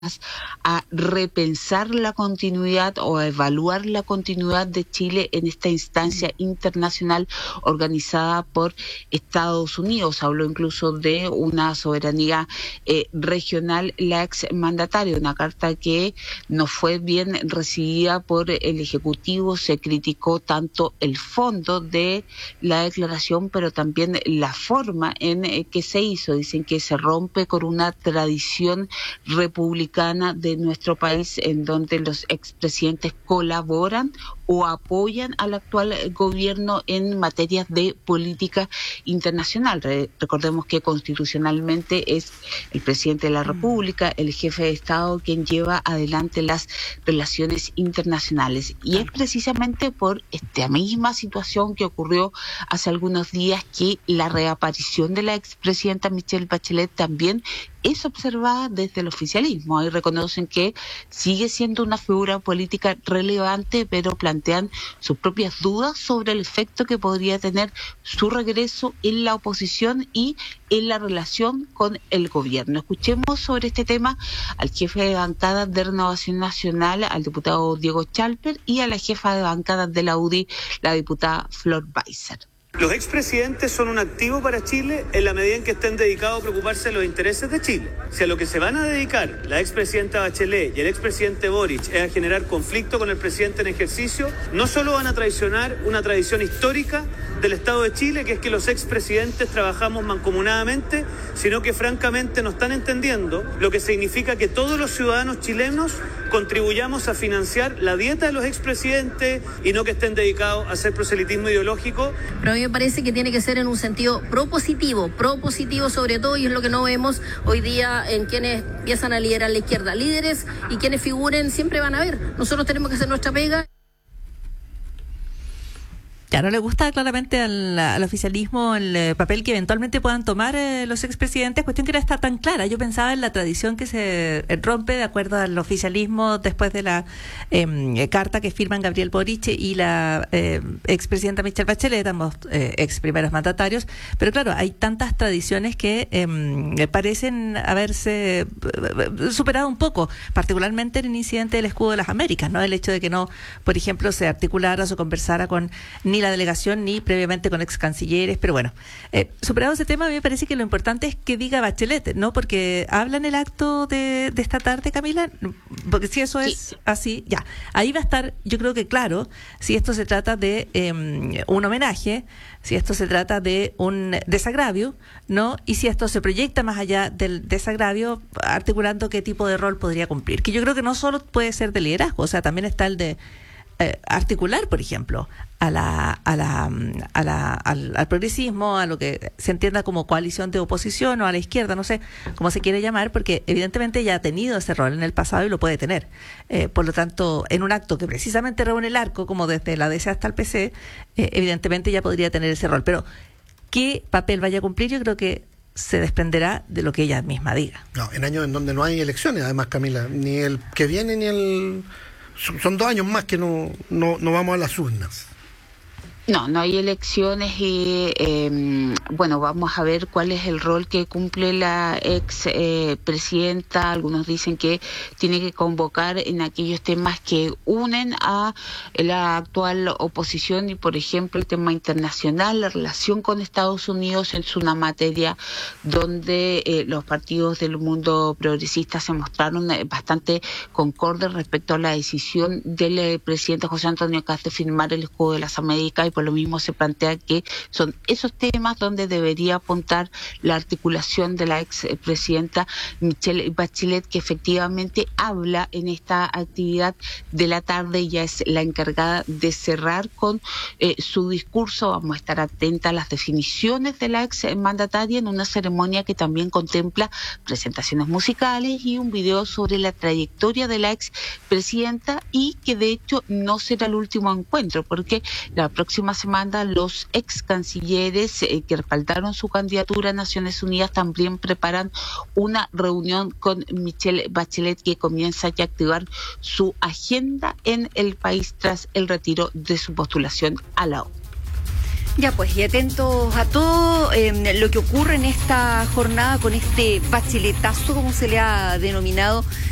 a repensar la continuidad o a evaluar la continuidad de Chile en esta instancia internacional organizada por Estados Unidos. Habló incluso de una soberanía regional, la exmandataria, una carta que no fue bien recibida por el Ejecutivo. Se criticó tanto el fondo de la declaración, pero también la forma en que se hizo. Dicen que se rompe con una tradición republicana de nuestro país, en donde los expresidentes colaboran o apoyan al actual gobierno en materias de política internacional. Recordemos que constitucionalmente es el presidente de la República, el jefe de Estado, quien lleva adelante las relaciones internacionales. Y es precisamente por esta misma situación que ocurrió hace algunos días que la reaparición de la expresidenta Michelle Bachelet también es observada desde el oficialismo. Ahí reconocen que sigue siendo una figura política relevante, pero plantean sus propias dudas sobre el efecto que podría tener su regreso en la oposición y en la relación con el gobierno. Escuchemos sobre este tema al jefe de bancada de Renovación Nacional, al diputado Diego Chalper, y a la jefa de bancada de la UDI, la diputada Flor Weiser. Los expresidentes son un activo para Chile en la medida en que estén dedicados a preocuparse de los intereses de Chile. Si a lo que se van a dedicar la expresidenta Bachelet y el expresidente Boric es a generar conflicto con el presidente en ejercicio, no solo van a traicionar una tradición histórica del Estado de Chile, que es que los expresidentes trabajamos mancomunadamente, sino que francamente no están entendiendo lo que significa que todos los ciudadanos chilenos contribuyamos a financiar la dieta de los expresidentes y no que estén dedicados a hacer proselitismo ideológico. Pero a mí me parece que tiene que ser en un sentido propositivo sobre todo, y es lo que no vemos hoy día en quienes empiezan a liderar la izquierda. Líderes y quienes figuren siempre van a haber. Nosotros tenemos que hacer nuestra pega. Ya no le gusta claramente al oficialismo el papel que eventualmente puedan tomar los expresidentes, cuestión que no está tan clara. Yo pensaba en la tradición que se rompe de acuerdo al oficialismo después de la carta que firman Gabriel Boric y la expresidenta Michelle Bachelet, ambos ex primeros mandatarios. Pero claro, hay tantas tradiciones que parecen haberse superado un poco, particularmente en el incidente del Escudo de las Américas, ¿no? El hecho de que no, por ejemplo, se articulara o se conversara con ni la delegación ni previamente con ex cancilleres, pero bueno, superado ese tema, a mí me parece que lo importante es que diga Bachelet, ¿no? Porque habla en el acto de esta tarde, Camila, porque si eso es así, ya, ahí va a estar, yo creo que claro, si esto se trata de un homenaje, si esto se trata de un desagravio, ¿no? Y si esto se proyecta más allá del desagravio, articulando qué tipo de rol podría cumplir, que yo creo que no solo puede ser de liderazgo, o sea, también está el de articular, por ejemplo, al progresismo, a lo que se entienda como coalición de oposición o a la izquierda, no sé cómo se quiere llamar, porque evidentemente ya ha tenido ese rol en el pasado y lo puede tener. Por lo tanto, en un acto que precisamente reúne el arco, como desde la DC hasta el PC, evidentemente ya podría tener ese rol. Pero ¿qué papel vaya a cumplir? Yo creo que se desprenderá de lo que ella misma diga. No, en años en donde no hay elecciones, además, Camila, ni el que viene ni el... Son 2 años más que no vamos a las urnas. No hay elecciones y bueno, vamos a ver cuál es el rol que cumple la ex presidenta. Algunos dicen que tiene que convocar en aquellos temas que unen a la actual oposición y, por ejemplo, el tema internacional, la relación con Estados Unidos es una materia donde los partidos del mundo progresista se mostraron bastante concordes respecto a la decisión del presidente José Antonio Kast de firmar el Escudo de las Américas, y por lo mismo se plantea que son esos temas donde debería apuntar la articulación de la expresidenta Michelle Bachelet, que efectivamente habla en esta actividad de la tarde y ya es la encargada de cerrar con su discurso. Vamos a estar atentas a las definiciones de la exmandataria en una ceremonia que también contempla presentaciones musicales y un video sobre la trayectoria de la expresidenta, y que de hecho no será el último encuentro, porque la próxima semana los ex cancilleres que respaldaron su candidatura a Naciones Unidas también preparan una reunión con Michelle Bachelet, que comienza ya a activar su agenda en el país tras el retiro de su postulación a la ONU. Ya pues, y atentos a todo lo que ocurre en esta jornada con este bacheletazo, como se le ha denominado